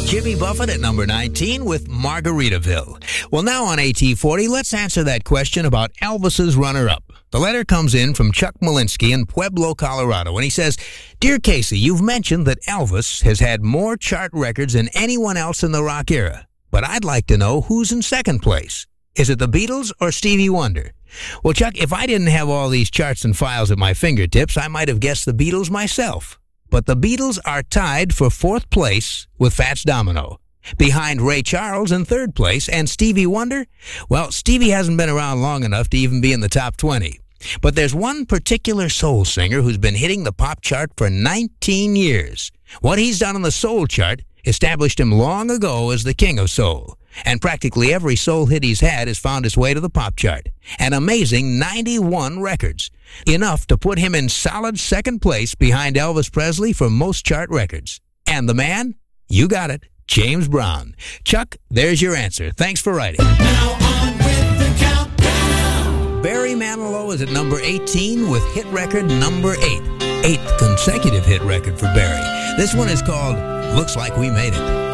Jimmy Buffett at number 19 with Margaritaville. Well, now on AT40, let's answer that question about Elvis's runner-up. The letter comes in from Chuck Malinsky in Pueblo, Colorado, and he says, Dear Casey, you've mentioned that Elvis has had more chart records than anyone else in the rock era, but I'd like to know who's in second place. Is it the Beatles or Stevie Wonder? Well, Chuck, if I didn't have all these charts and files at my fingertips, I might have guessed the Beatles myself. But the Beatles are tied for fourth place with Fats Domino. Behind Ray Charles in third place, and Stevie Wonder? Well, Stevie hasn't been around long enough to even be in the top 20. But there's one particular soul singer who's been hitting the pop chart for 19 years. What he's done on the soul chart established him long ago as the king of soul. And practically every soul hit he's had has found its way to the pop chart. An amazing 91 records. Enough to put him in solid second place behind Elvis Presley for most chart records. And the man? You got it. James Brown. Chuck, there's your answer. Thanks for writing. Now on with the countdown. Barry Manilow is at number 18 with hit record number 8. 8th consecutive hit record for Barry. This one is called Looks Like We Made It.